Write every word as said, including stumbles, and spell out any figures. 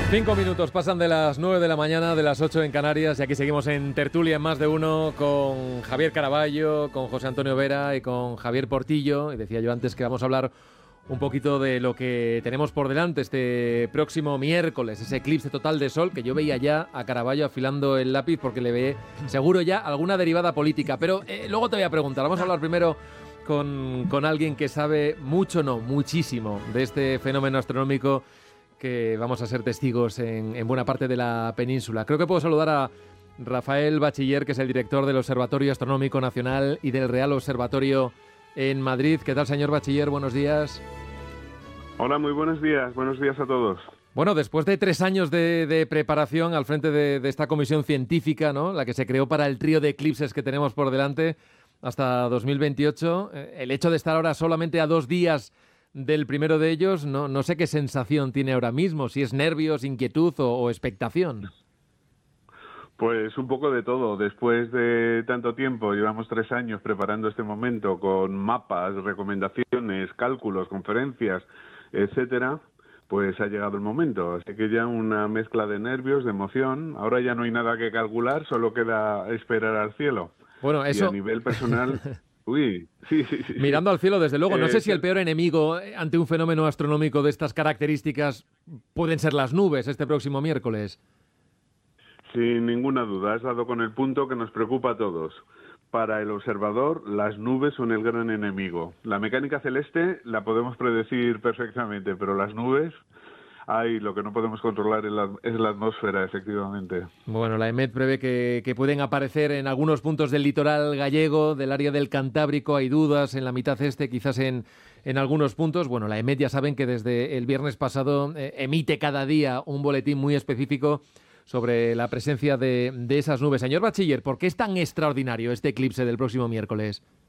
Cinco minutos pasan de las nueve de la mañana, de las ocho en Canarias, y aquí seguimos en tertulia en Más de Uno con Javier Caraballo, con José Antonio Vera y con Javier Portillo. Y decía yo antes que vamos a hablar un poquito de lo que tenemos por delante este próximo miércoles, ese eclipse total de sol, que yo veía ya a Caraballo afilando el lápiz porque le ve seguro ya alguna derivada política. Pero eh, luego te voy a preguntar, vamos a hablar primero con, con alguien que sabe mucho, no, muchísimo de este fenómeno astronómico que vamos a ser testigos en, en buena parte de la península. Creo que puedo saludar a Rafael Bachiller, que es el director del Observatorio Astronómico Nacional y del Real Observatorio en Madrid. ¿Qué tal, señor Bachiller? Buenos días. Hola, muy buenos días. Buenos días a todos. Bueno, después de tres años de, de preparación al frente de, de esta comisión científica, ¿no?, la que se creó para el trío de eclipses que tenemos por delante hasta dos mil veintiocho, eh, el hecho de estar ahora solamente a dos días del primero de ellos, no, no sé qué sensación tiene ahora mismo, si es nervios, inquietud o, o expectación. Pues un poco de todo. Después de tanto tiempo, llevamos tres años preparando este momento con mapas, recomendaciones, cálculos, conferencias, etcétera, pues ha llegado el momento. Así que ya una mezcla de nervios, de emoción. Ahora ya no hay nada que calcular, solo queda esperar al cielo. Bueno, eso... Y a nivel personal... Uy, sí, sí, sí. Mirando al cielo, desde luego. No eh, sé si el peor enemigo ante un fenómeno astronómico de estas características pueden ser las nubes este próximo miércoles. Sin ninguna duda, has dado con el punto que nos preocupa a todos. Para el observador, las nubes son el gran enemigo. La mecánica celeste la podemos predecir perfectamente, pero las nubes... Ay, lo que no podemos controlar es la, es la atmósfera, efectivamente. Bueno, la EMET prevé que, que pueden aparecer en algunos puntos del litoral gallego, del área del Cantábrico. Hay dudas en la mitad este, quizás en, en algunos puntos. Bueno, la EMET ya saben que desde el viernes pasado eh, emite cada día un boletín muy específico sobre la presencia de, de esas nubes. Señor Bachiller, ¿por qué es tan extraordinario este eclipse del próximo miércoles?